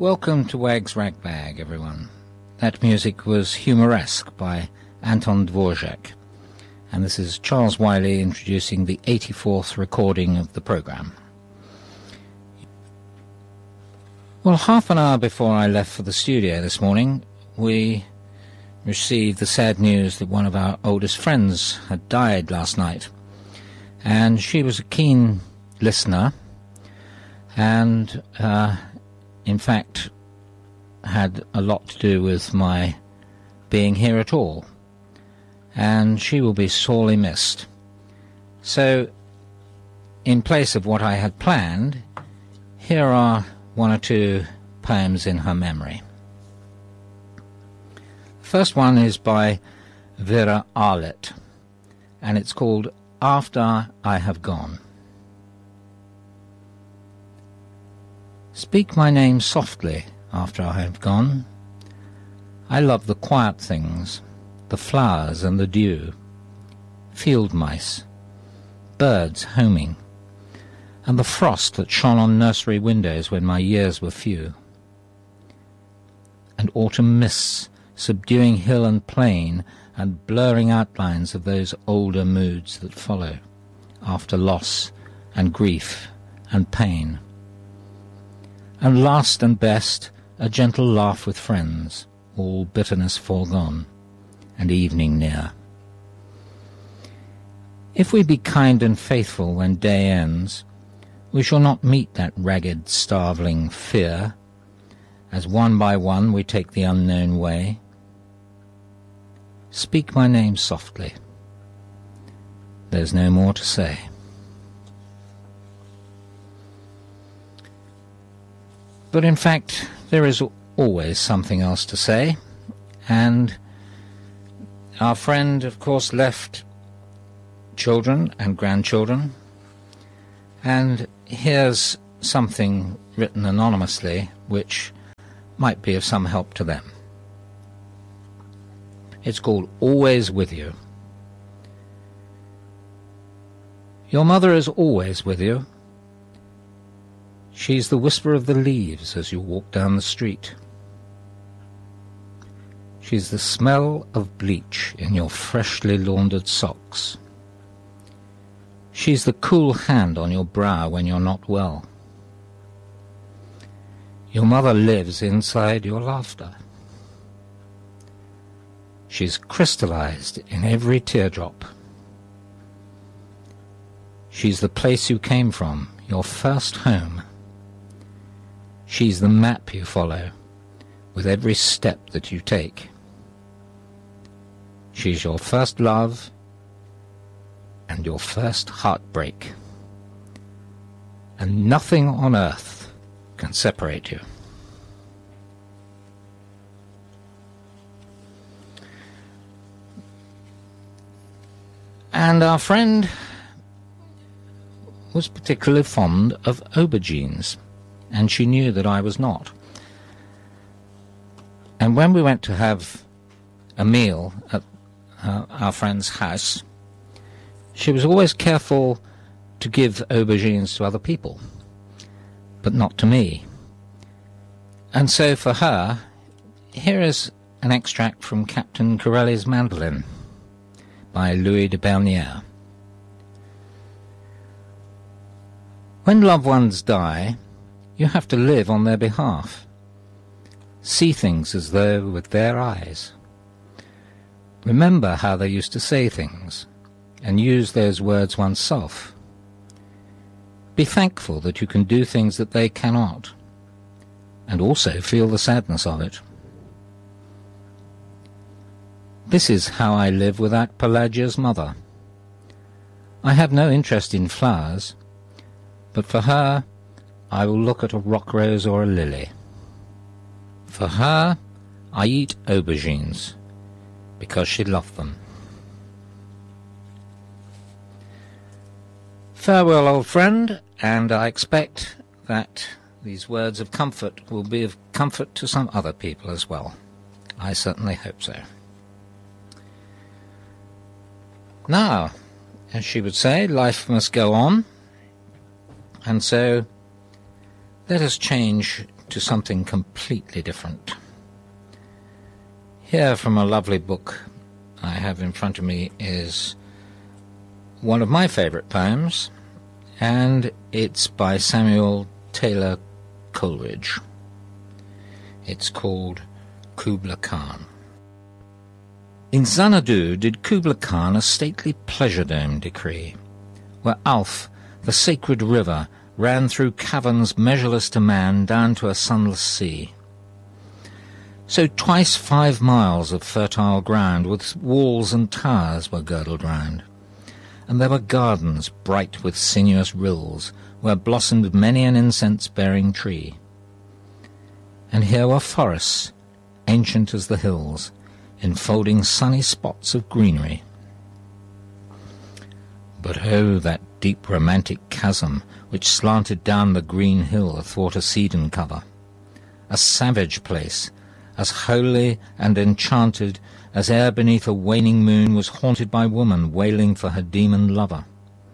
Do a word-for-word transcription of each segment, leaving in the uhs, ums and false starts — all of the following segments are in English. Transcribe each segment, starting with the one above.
Welcome to Wag's Ragbag, everyone. That music was Humoresque by Anton Dvorak, and this is Charles Wiley introducing the eighty-fourth recording of the programme. Well, half an hour before I left for the studio this morning, we received the sad news that one of our oldest friends had died last night, and she was a keen listener and uh, in fact had a lot to do with my being here at all, and she will be sorely missed. So, in place of what I had planned, here are one or two poems in her memory. The first one is by Vera Arlett, and it's called After I Have Gone. Speak my name softly after I have gone. I love the quiet things, the flowers and the dew, field mice, birds homing, and the frost that shone on nursery windows when my years were few, and autumn mists subduing hill and plain and blurring outlines of those older moods that follow after loss and grief and pain. And last and best, a gentle laugh with friends, all bitterness foregone, and evening near. If we be kind and faithful when day ends, we shall not meet that ragged, starveling fear, as one by one we take the unknown way. Speak my name softly. There's no more to say. But in fact, there is always something else to say, and our friend, of course, left children and grandchildren, and here's something written anonymously which might be of some help to them. It's called Always With You. Your mother is always with you. She's the whisper of the leaves as you walk down the street. She's the smell of bleach in your freshly laundered socks. She's the cool hand on your brow when you're not well. Your mother lives inside your laughter. She's crystallized in every teardrop. She's the place you came from, your first home. She's the map you follow with every step that you take. She's your first love and your first heartbreak. And nothing on earth can separate you. And our friend was particularly fond of aubergines, and she knew that I was not. And when we went to have a meal at uh, our friend's house, she was always careful to give aubergines to other people, but not to me. And so for her, here is an extract from Captain Corelli's Mandolin by Louis de Bernière. When loved ones die, you have to live on their behalf, see things as though with their eyes. Remember how they used to say things, and use those words oneself. Be thankful that you can do things that they cannot, and also feel the sadness of it. This is how I live without Pelagia's mother. I have no interest in flowers, but for her I will look at a rock rose or a lily. For her, I eat aubergines, because she loved them. Farewell, old friend, and I expect that these words of comfort will be of comfort to some other people as well. I certainly hope so. Now, as she would say, life must go on, and so Let us change to something completely different. Here, from a lovely book I have in front of me, is one of my favourite poems, and it's by Samuel Taylor Coleridge. It's called Kubla Khan. In Xanadu did Kubla Khan a stately pleasure dome decree, where Alph, the sacred river, ran through caverns measureless to man down to a sunless sea. So twice five miles of fertile ground with walls and towers were girdled round, and there were gardens bright with sinuous rills, where blossomed many an incense-bearing tree. And here were forests, ancient as the hills, enfolding sunny spots of greenery. But oh, that deep romantic chasm which slanted down the green hill athwart a cedarn cover, a savage place, as holy and enchanted as ere beneath a waning moon was haunted by woman wailing for her demon lover.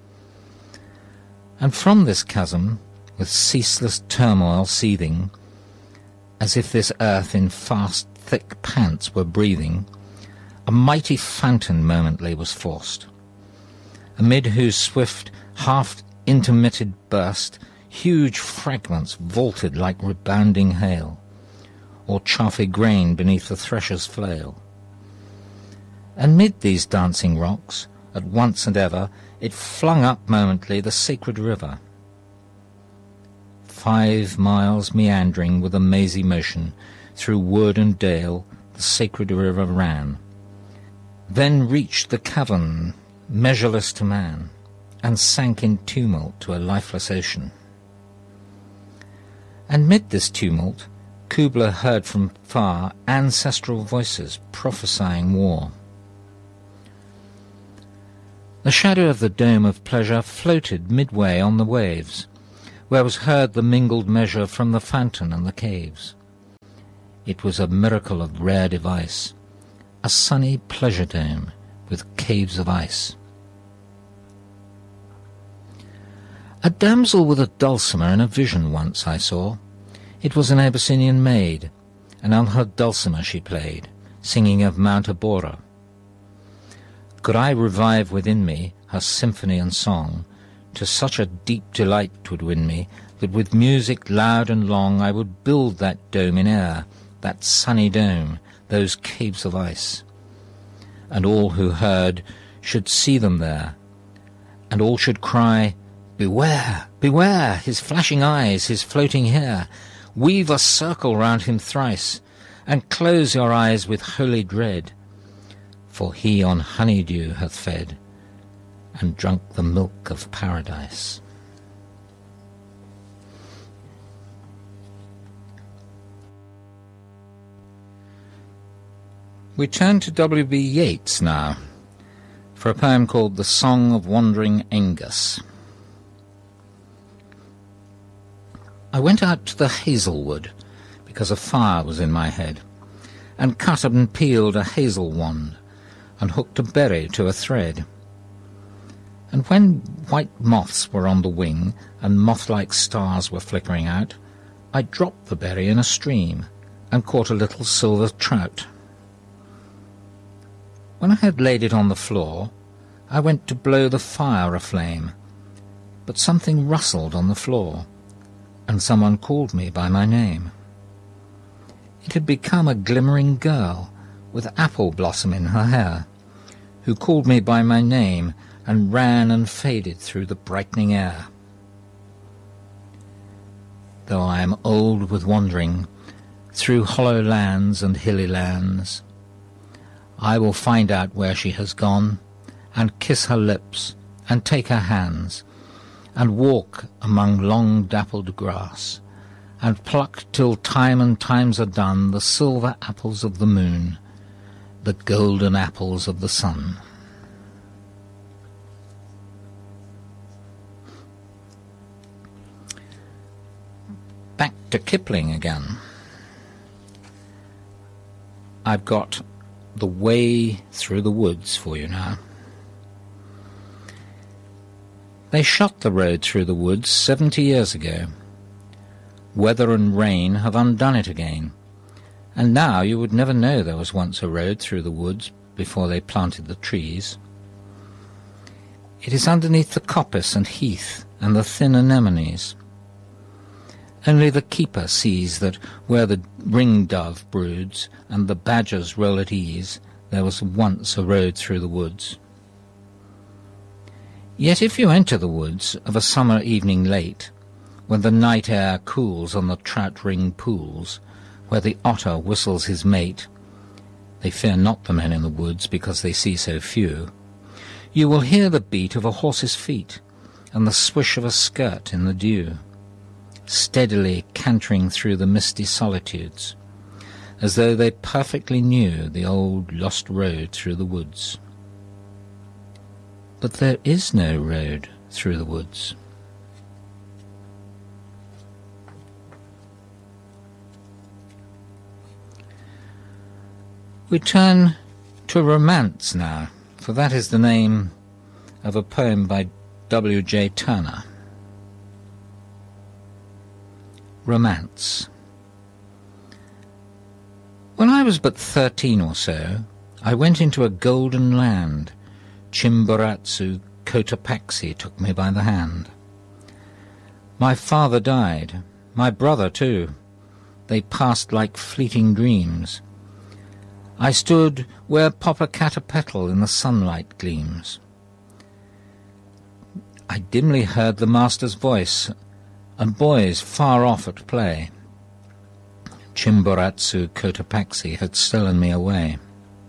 And from this chasm, with ceaseless turmoil seething, as if this earth in fast, thick pants were breathing, a mighty fountain momently was forced, amid whose swift, half-intermitted burst huge fragments vaulted like rebounding hail, or chaffy grain beneath the thresher's flail. And mid these dancing rocks, at once and ever, it flung up momently the sacred river. Five miles meandering with a mazy motion, through wood and dale the sacred river ran, then reached the cavern measureless to man, and sank in tumult to a lifeless ocean. And mid this tumult Kubla heard from far ancestral voices prophesying war. The shadow of the dome of pleasure floated midway on the waves, where was heard the mingled measure from the fountain and the caves. It was a miracle of rare device, a sunny pleasure dome with caves of ice. A damsel with a dulcimer in a vision once I saw. It was an Abyssinian maid, and on her dulcimer she played, singing of Mount Abora. Could I revive within me her symphony and song, to such a deep delight 'twould win me, that with music loud and long I would build that dome in air, that sunny dome, those caves of ice. And all who heard should see them there, and all should cry, "Beware, beware, his flashing eyes, his floating hair! Weave a circle round him thrice, and close your eyes with holy dread, for he on honeydew hath fed, and drunk the milk of paradise." We turn to W B Yeats now, for a poem called The Song of Wandering Aengus. I went out to the hazelwood, because a fire was in my head, and cut and peeled a hazel wand, and hooked a berry to a thread. And when white moths were on the wing, and moth-like stars were flickering out, I dropped the berry in a stream, and caught a little silver trout. When I had laid it on the floor, I went to blow the fire aflame, but something rustled on the floor, and someone called me by my name. It had become a glimmering girl, with apple blossom in her hair, who called me by my name, and ran and faded through the brightening air. Though I am old with wandering, through hollow lands and hilly lands, I will find out where she has gone, and kiss her lips, and take her hands, and walk among long dappled grass, and pluck till time and times are done the silver apples of the moon, the golden apples of the sun. Back to Kipling again. I've got The Way Through the Woods for you now. They shut the road through the woods seventy years ago. Weather and rain have undone it again, and now you would never know there was once a road through the woods before they planted the trees. It is underneath the coppice and heath and the thin anemones. Only the keeper sees that where the ring-dove broods and the badgers roll at ease, there was once a road through the woods. Yet if you enter the woods of a summer evening late, when the night air cools on the trout-ring pools, where the otter whistles his mate, they fear not the men in the woods because they see so few, you will hear the beat of a horse's feet and the swish of a skirt in the dew, steadily cantering through the misty solitudes, as though they perfectly knew the old lost road through the woods. But there is no road through the woods. We turn to romance now, for that is the name of a poem by W J Turner. Romance. When I was but thirteen or so, I went into a golden land. Chimborazo Cotopaxi took me by the hand. My father died, my brother too. They passed like fleeting dreams. I stood where Popocatépetl in the sunlight gleams. I dimly heard the master's voice, and boys far off at play. Chimborazo Cotopaxi had stolen me away.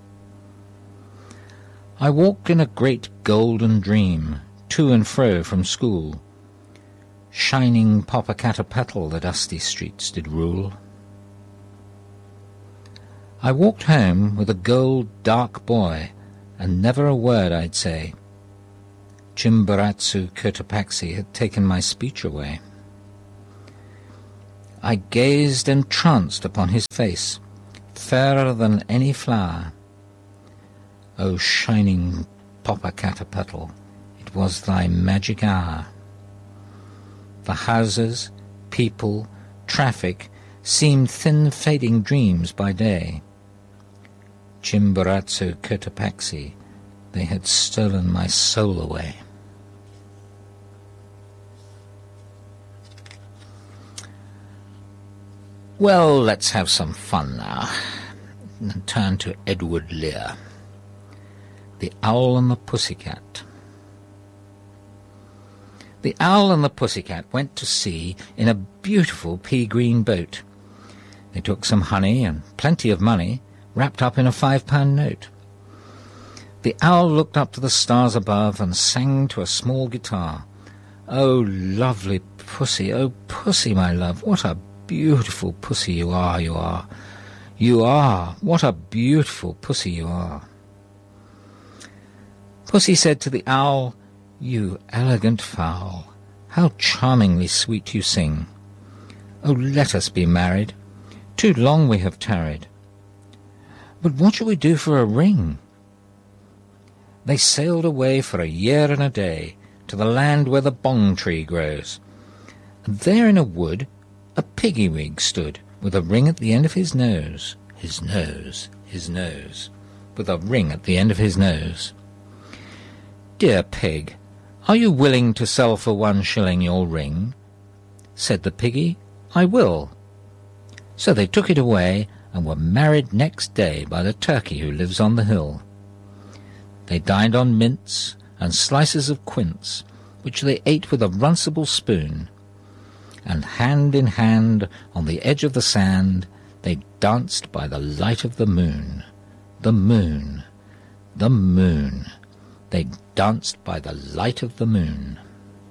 I walked in a great golden dream, to and fro from school. Shining Popocatépetl the dusty streets did rule. I walked home with a gold dark boy, and never a word I'd say. Chimborazo Cotopaxi had taken my speech away. I gazed entranced upon his face, fairer than any flower. O shining Popocatépetl, it was thy magic hour. The houses, people, traffic seemed thin fading dreams by day. Chimborazo Cotopaxi, they had stolen my soul away. Well, let's have some fun now, and turn to Edward Lear. The Owl and the Pussycat. The Owl and the Pussycat went to sea in a beautiful pea-green boat. They took some honey and plenty of money, wrapped up in a five-pound note. The Owl looked up to the stars above and sang to a small guitar. "Oh, lovely pussy, oh, pussy, my love, what a beautiful pussy you are, you are. You are, what a beautiful pussy you are." Pussy said to the Owl, "You elegant fowl, how charmingly sweet you sing. Oh, let us be married. Too long we have tarried. But what shall we do for a ring?" They sailed away for a year and a day to the land where the bong tree grows. And there in a wood a piggy-wig stood with a ring at the end of his nose, his nose, his nose, with a ring at the end of his nose. "Dear pig, are you willing to sell for one shilling your ring?" Said the piggy, "I will." So they took it away and were married next day by the turkey who lives on the hill. They dined on mince and slices of quince, which they ate with a runcible spoon, and hand in hand on the edge of the sand they danced by the light of the moon. The moon, the moon, they danced by the light of the moon.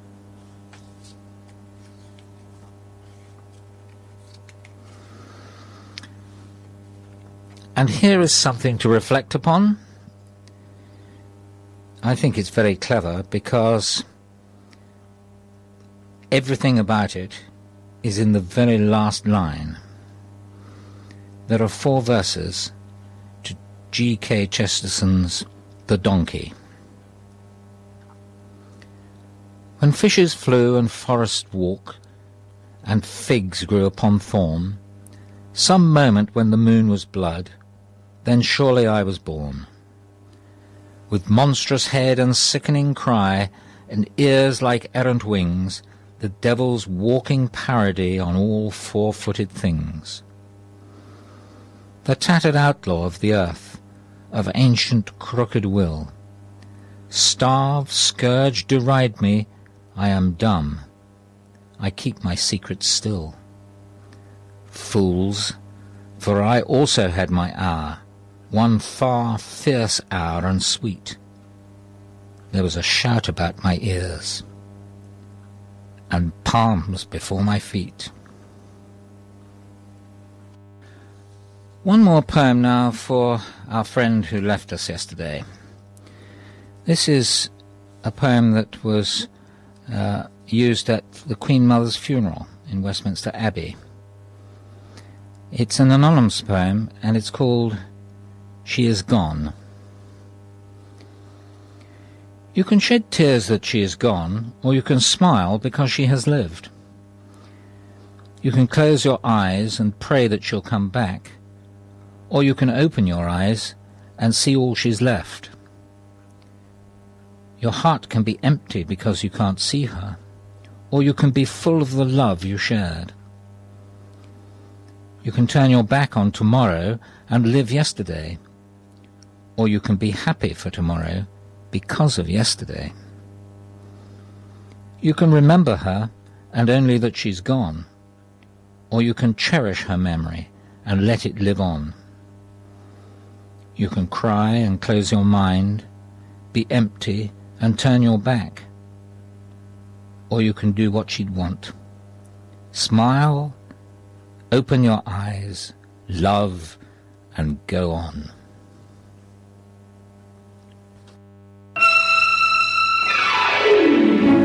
And here is something to reflect upon. I think it's very clever because everything about it is in the very last line. There are four verses to G K Chesterton's The Donkey. When fishes flew and forests walk, and figs grew upon thorn, some moment when the moon was blood, then surely I was born. With monstrous head and sickening cry, and ears like errant wings, the devil's walking parody on all four-footed things. The tattered outlaw of the earth, of ancient crooked will, starve, scourge, deride me, I am dumb, I keep my secret still. Fools, for I also had my hour, one far fierce hour and sweet. There was a shout about my ears, and palms before my feet. One more poem now for our friend who left us yesterday. This is a poem that was uh, used at the Queen Mother's funeral in Westminster Abbey. It's an anonymous poem, and it's called She Is Gone. You can shed tears that she is gone, or you can smile because she has lived. You can close your eyes and pray that she'll come back, or you can open your eyes and see all she's left. Your heart can be empty because you can't see her, or you can be full of the love you shared. You can turn your back on tomorrow and live yesterday, or you can be happy for tomorrow because of yesterday. You can remember her and only that she's gone, or you can cherish her memory and let it live on. You can cry and close your mind, be empty and turn your back, or you can do what she'd want. Smile, open your eyes, love, and go on.